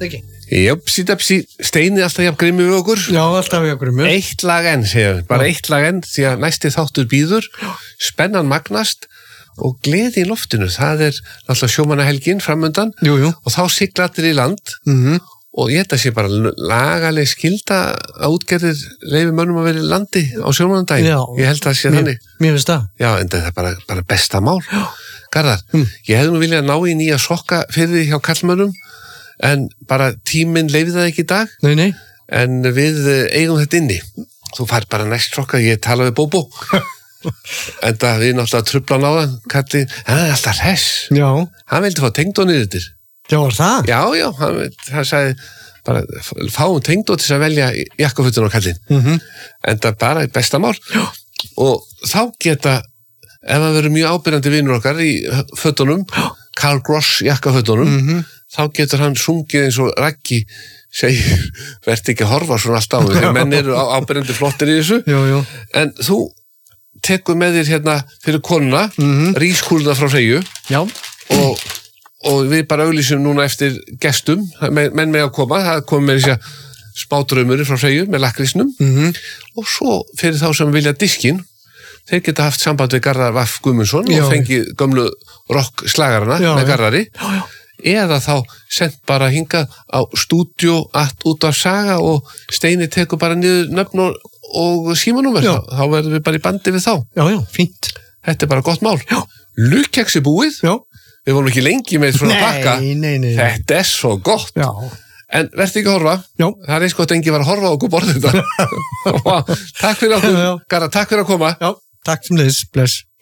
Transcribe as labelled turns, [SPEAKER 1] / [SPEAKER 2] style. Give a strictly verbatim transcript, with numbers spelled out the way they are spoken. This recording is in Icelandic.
[SPEAKER 1] ekki?
[SPEAKER 2] Jöpsi, dapsi, Steini alltaf jafn grimmi við okkur.
[SPEAKER 1] Já, alltaf jafn grimmi.
[SPEAKER 2] Eitt lag enn, segja við, bara
[SPEAKER 1] Já.
[SPEAKER 2] eitt lag enn, því að næsti þáttur býður, spennan magnast og gleði í loftinu. Það er náttúrulega sjómannahelgin framundan
[SPEAKER 1] Jú, jú.
[SPEAKER 2] og þá sigla allir í land
[SPEAKER 1] Mhm.
[SPEAKER 2] og ég þetta sé bara lagaleg skilda að útgerðir leyfi mönnum að vera í landi á sjómannadaginn.
[SPEAKER 1] Já.
[SPEAKER 2] Ég held að það sé
[SPEAKER 1] Mér-
[SPEAKER 2] þannig.
[SPEAKER 1] Mér finnst það.
[SPEAKER 2] Já, en það er bara, bara besta mál. Já. Garðar,
[SPEAKER 1] Mm.
[SPEAKER 2] ég hefði nú viljað ná í nýja sokka fyrir því hjá kallmönnum, en bara tíminn leyfði það ekki í dag,
[SPEAKER 1] Nei, nei.
[SPEAKER 2] en við eh, eigum þetta inni. Þú fær bara næst sokka, ég tala við Bóbó. En það við náttúrulega trubla náðan, kallið, hann er alltaf hress.
[SPEAKER 1] Já.
[SPEAKER 2] Hann vildi fá tengdónið yfir.
[SPEAKER 1] Já, var það?
[SPEAKER 2] Já, já, hann, hann sagði bara fáum tengdó til þess að velja jakkafötun á kallinn.
[SPEAKER 1] Mhm.
[SPEAKER 2] En það bara er besta mál. Já. Og þá geta, ef það verður mjög ábyrjandi vinur okkar í fötunum, Karl Gross jakkafötunum,
[SPEAKER 1] Mhm.
[SPEAKER 2] þá getur hann sungið eins og Raggi segir, verð ekki að horfa svona allt á mig, þegar menn eru á- ábyrjandi flottir í þessu.
[SPEAKER 1] Jú, jú.
[SPEAKER 2] En þú tekur með þér hérna fyrir konuna,
[SPEAKER 1] Mhm.
[SPEAKER 2] rískúluna frá Freyju,
[SPEAKER 1] Já.
[SPEAKER 2] og, og við bara auglýsum núna eftir gestum, menn, menn með að koma, það kom með þess að spádraumur frá Freyju með lakrísnum,
[SPEAKER 1] Mhm.
[SPEAKER 2] og svo fyrir þá sem vilja diskinn, þeir geta haft samband við Garðar Vaff Guðmundsson
[SPEAKER 1] Já.
[SPEAKER 2] og fengið gömlu rock slagarana
[SPEAKER 1] Já,
[SPEAKER 2] með
[SPEAKER 1] já.
[SPEAKER 2] Garðari,
[SPEAKER 1] Já, já.
[SPEAKER 2] eða þá sendt bara hingað á stúdíó allt út af saga og Steini tekur bara niður nöfn og, og símanúmer,
[SPEAKER 1] Já.
[SPEAKER 2] þá, þá verðum við bara í bandi við þá.
[SPEAKER 1] Já, já, fínt.
[SPEAKER 2] Þetta er bara gott mál.
[SPEAKER 1] Já.
[SPEAKER 2] Lukkeks er búið,
[SPEAKER 1] Já.
[SPEAKER 2] við vorum ekki lengi með svona pakka.
[SPEAKER 1] Nei, nei, nei.
[SPEAKER 2] Þetta er svo gott.
[SPEAKER 1] Já.
[SPEAKER 2] En verð ekki að horfa.
[SPEAKER 1] Já.
[SPEAKER 2] Það er eins gott engi var að horfa á okkur borðið þetta. Takk fyrir okkur,
[SPEAKER 1] Já, já.
[SPEAKER 2] Garðar, takk fyrir að koma.
[SPEAKER 1] Já, takk sem leys. Bless.